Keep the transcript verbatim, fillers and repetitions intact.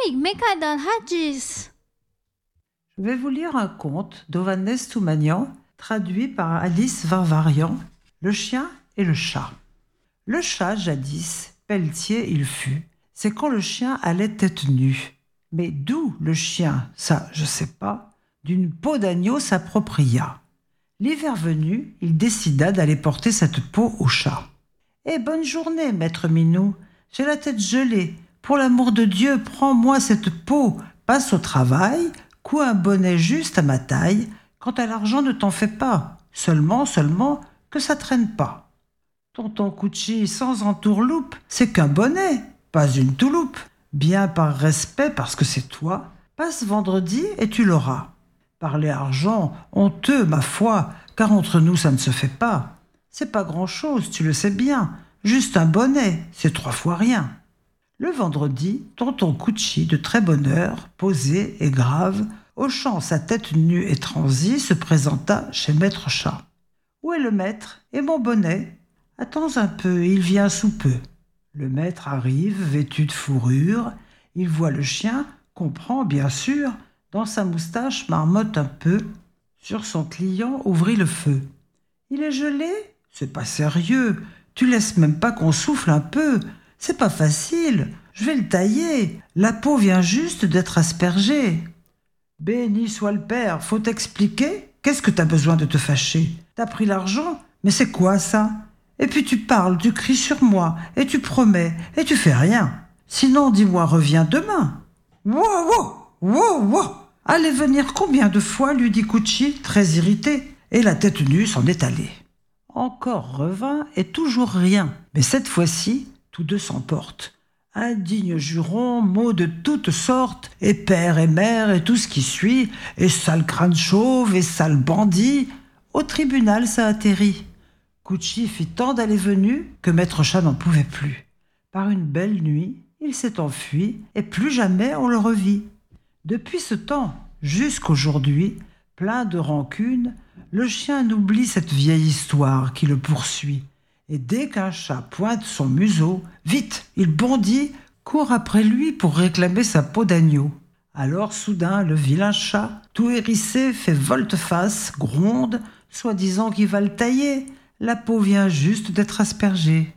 még megádalhatsz? Je vais vous lire un conte d'Ovannes Toumanian, traduit par Alice Varvarian, Le chien et le chat. Le chat, jadis, pelletier il fut, c'est quand le chien allait tête nue. Mais d'où le chien, ça je sais pas, d'une peau d'agneau s'appropria. L'hiver venu, il décida d'aller porter cette peau au chat. « Eh, bonne journée, maître Minou, j'ai la tête gelée. Pour l'amour de Dieu, prends-moi cette peau, passe au travail, coud un bonnet juste à ma taille. Quant à l'argent, ne t'en fais pas, seulement, seulement, que ça traîne pas. Tonton Couchi, sans entourloupe, c'est qu'un bonnet, pas une touloupe. Bien par respect, parce que c'est toi, passe vendredi et tu l'auras. Parler argent, honteux, ma foi, car entre nous ça ne se fait pas. C'est pas grand-chose, tu le sais bien, juste un bonnet, c'est trois fois rien. » Le vendredi, tonton Couchi, de très bonne heure, posé et grave, hochant sa tête nue et transie, se présenta chez maître chat. « Où est le maître? Et mon bonnet? Attends un peu, il vient sous peu. » Le maître arrive, vêtu de fourrure, il voit le chien, comprend bien sûr, dans sa moustache marmotte un peu, sur son client ouvrit le feu. « Il est gelé? C'est pas sérieux, tu laisses même pas qu'on souffle un peu. C'est pas facile, je vais le tailler, la peau vient juste d'être aspergée. »« Béni soit le père, faut t'expliquer, qu'est-ce que t'as besoin de te fâcher? T'as pris l'argent? Mais c'est quoi ça? Et puis tu parles, tu cries sur moi, et tu promets, et tu fais rien. Sinon, dis-moi, reviens demain. »« Wow, wow, wow, wow. Allez venir combien de fois, lui dit Couchi, très irrité, et la tête nue s'en est allée. Encore revint, et toujours rien, mais cette fois-ci, tous deux s'emportent. Indignes jurons, mots de toutes sortes, et père et mère, et tout ce qui suit, et sale crâne chauve, et sale bandit. Au tribunal, ça atterrit. Couchi fit tant d'allées-venues que maître chat n'en pouvait plus. Par une belle nuit, il s'est enfui, et plus jamais on le revit. Depuis ce temps, jusqu'aujourd'hui, plein de rancune, le chien n'oublie cette vieille histoire qui le poursuit. Et dès qu'un chat pointe son museau, vite, il bondit, court après lui pour réclamer sa peau d'agneau. Alors soudain, le vilain chat, tout hérissé, fait volte-face, gronde, soi-disant qu'il va le tailler. La peau vient juste d'être aspergée.